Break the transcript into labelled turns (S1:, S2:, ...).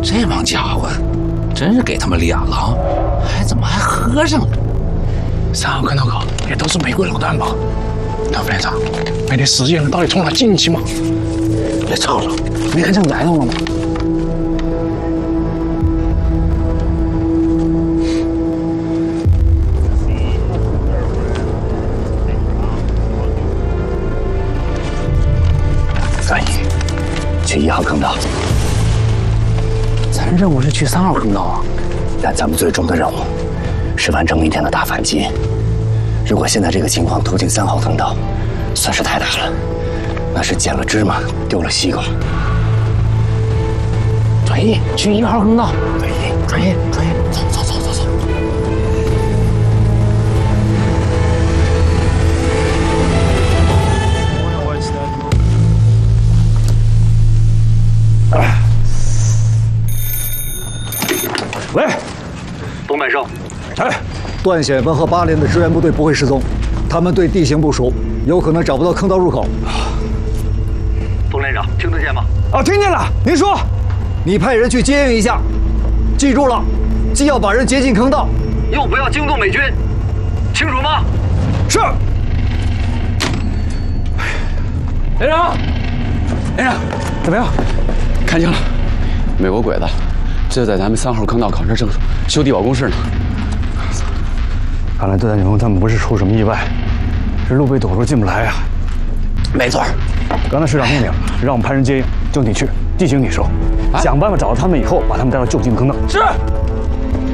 S1: 这帮家伙真是给他们脸了，怎么还喝上了
S2: 3号坑道口也都是玫瑰楼段吧？大副连长，那些实验人到底从哪进去吗？别吵了，没看见来了吗？
S3: 专一，去1号坑道。
S2: 咱任务是去3号坑道啊，
S3: 但咱们最终的任务是完成明天的大反击。如果现在这个情况突进3号坑道，算是太大了，那是捡了芝麻丢了西瓜。
S2: 专一，去1号坑道。
S3: 专一，
S2: 走。
S4: 喂，
S3: 东北胜，
S4: 段显文和8连的支援部队不会失踪，他们对地形不熟，有可能找不到坑道入口。
S3: 东连长，听得见吗？
S4: 啊，听见了。您说，你派人去接应一下，记住了，既要把人接进坑道，
S3: 又不要惊动美军，清楚吗？
S4: 是。
S5: 连长，
S4: 怎么样？
S5: 看清了，美国鬼子就在咱们3号坑道口这正修地堡工事呢。
S4: 看来段永他们不是出什么意外，是路被堵住进不来呀。
S5: 没错，
S4: 刚才市长命令让我们派人接应，就你去，地形你熟，想办法找到他们以后，把他们带到就近的坑道。
S5: 是。